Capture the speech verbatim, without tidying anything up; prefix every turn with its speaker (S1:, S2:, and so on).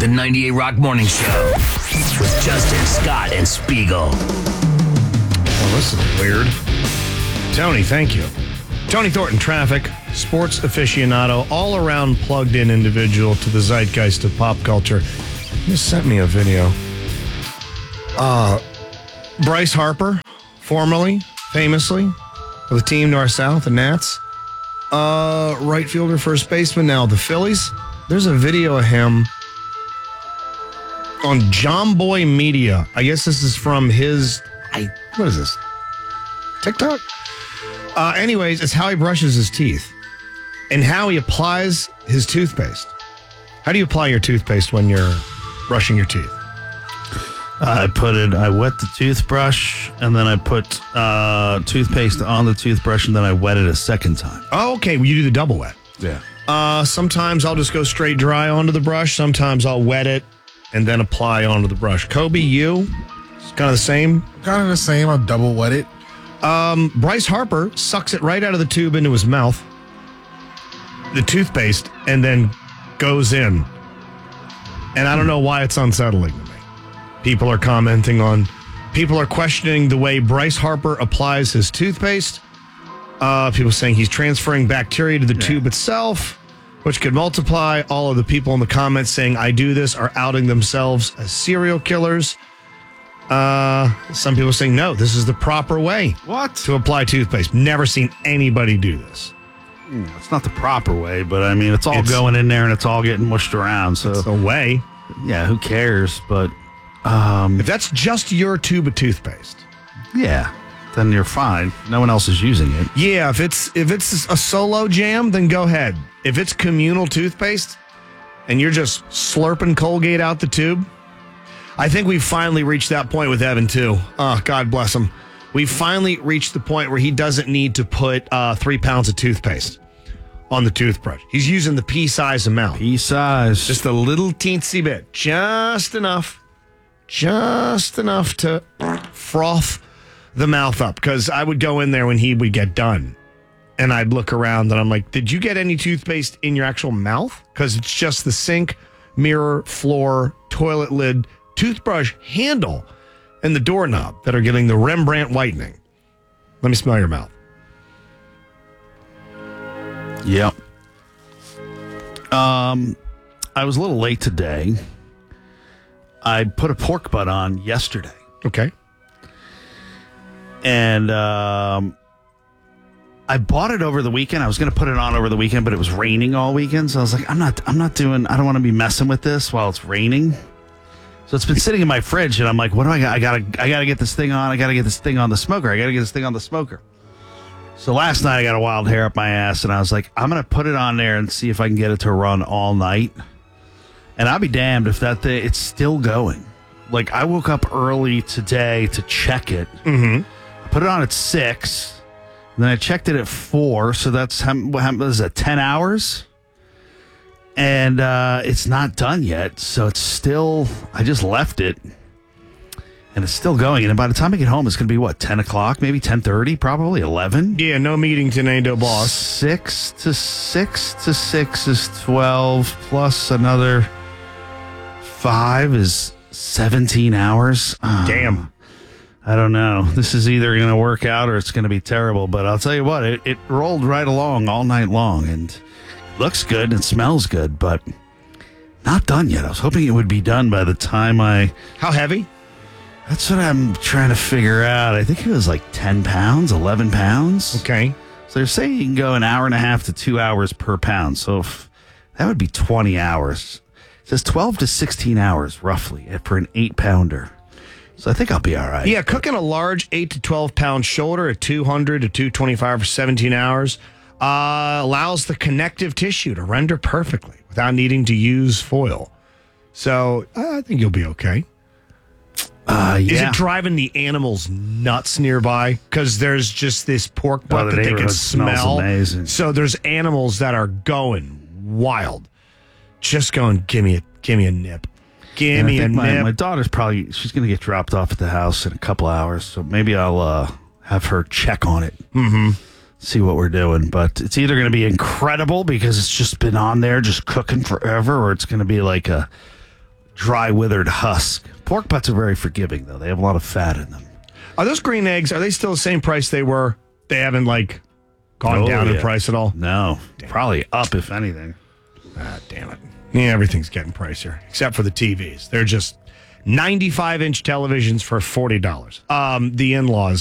S1: The ninety-eight Rock Morning Show with Justin, Scott, and Spiegel.
S2: Well, this is weird. Tony, thank you. Tony Thornton, traffic, sports aficionado, all-around plugged-in individual to the zeitgeist of pop culture. He just sent me a video. Uh, Bryce Harper, formerly, famously, of the team North South, the Nats. Uh, right fielder, first baseman, now the Phillies. There's a video of him on John Boy Media. I guess this is from his, I, what is this? TikTok? Uh, anyways, it's how he brushes his teeth and how he applies his toothpaste. How do you apply your toothpaste when you're brushing your teeth?
S3: I put it, I wet the toothbrush, and then I put uh, toothpaste on the toothbrush, and then I wet it a second time.
S2: Oh, okay. Well, you do the double wet.
S3: Yeah.
S2: Uh, sometimes I'll just go straight dry onto the brush. Sometimes I'll wet it and then apply onto the brush. Kobe, you? It's kind of the same?
S4: Kind of the same. I'll double wet it.
S2: Um, Bryce Harper sucks it right out of the tube into his mouth, the toothpaste, and then goes in. And I don't know why it's unsettling to me. People are commenting on, people are questioning the way Bryce Harper applies his toothpaste. Uh, people saying he's transferring bacteria to the yeah. tube itself, which could multiply. All of the people in the comments saying, I do this, are outing themselves as serial killers. Uh, some people saying, no, this is the proper way
S3: what?
S2: to apply toothpaste. Never seen anybody do this.
S3: Mm, it's not the proper way, but I mean, it's all
S2: It's-
S3: going in there and it's all getting mushed around. So,
S2: It's a way.
S3: yeah, who cares? But, um,
S2: If that's just your tube of toothpaste.
S3: yeah, then you're fine. No one else is using it.
S2: Yeah, if it's if it's a solo jam, then go ahead. If it's communal toothpaste and you're just slurping Colgate out the tube, I think we've finally reached that point with Evan, too. Oh, God bless him. We've finally reached the point where he doesn't need to put uh, three pounds of toothpaste on the toothbrush. He's using the pea-size amount.
S3: Pea size.
S2: Just a little teensy bit. Just enough. Just enough to froth the mouth up. Because I would go in there when he would get done. And I'd look around and I'm like, did you get any toothpaste in your actual mouth? Because it's just the sink, mirror, floor, toilet lid, toothbrush handle, and the doorknob that are getting the Rembrandt whitening. Let me smell your mouth.
S3: Yep. Um, I was a little late today. I put a pork butt on yesterday.
S2: Okay.
S3: And um, I bought it over the weekend. I was going to put it on over the weekend, but it was raining all weekend. So I was like, I'm not, I'm not doing, I don't want to be messing with this while it's raining. So it's been sitting in my fridge, and I'm like, what do I got? I gotta, I gotta get this thing on. I gotta get this thing on the smoker. I gotta get this thing on the smoker. So last night I got a wild hair up my ass, and I was like, I'm gonna put it on there and see if I can get it to run all night. And I'll be damned if that thing, it's still going. Like, I woke up early today to check it.
S2: Mm-hmm.
S3: I put it on at six, and then I checked it at four. So that's how, how is that, ten hours? And uh, it's not done yet, so it's still, I just left it, and it's still going. And by the time I get home, it's going to be, what, ten o'clock, maybe ten thirty, probably eleven?
S2: Yeah, no meeting today, no boss.
S3: six to six to six is twelve, plus another five is seventeen hours. Oh,
S2: Damn.
S3: I don't know. This is either going to work out or it's going to be terrible, but I'll tell you what, it, it rolled right along all night long, and looks good and smells good, but not done yet. I was hoping it would be done by the time I...
S2: How heavy?
S3: That's what I'm trying to figure out. I think it was like ten pounds, eleven pounds.
S2: Okay.
S3: So they're saying you can go an hour and a half to two hours per pound. So if, that would be twenty hours. It says twelve to sixteen hours, roughly, for an eight-pounder. So I think I'll be all right.
S2: Yeah, cooking a large eight to twelve pound shoulder at two hundred to two twenty-five for seventeen hours uh, allows the connective tissue to render perfectly without needing to use foil. So uh, I think you'll be okay.
S3: Uh, yeah.
S2: Is it driving the animals nuts nearby? Because there's just this pork butt
S3: Oh, the
S2: that they can
S3: neighborhood smells
S2: smell.
S3: amazing.
S2: So there's animals that are going wild, just going, give me a, give me a nip, give
S3: And I
S2: me a
S3: think my,
S2: nip.
S3: my daughter's probably, she's going to get dropped off at the house in a couple hours. So maybe I'll uh, have her check on it.
S2: Mm-hmm.
S3: See what we're doing. But it's either going to be incredible because it's just been on there just cooking forever, or it's going to be like a dry, withered husk. Pork butts are very forgiving, though. They have a lot of fat in them.
S2: Are those green eggs, are they still the same price they were? They haven't, like, gone
S3: Oh,
S2: down in
S3: yeah.
S2: price at all?
S3: No, probably up, if anything.
S2: Ah, damn it. Yeah, everything's getting pricier, except for the T Vs. They're just ninety-five inch televisions for forty dollars. Um, the in-laws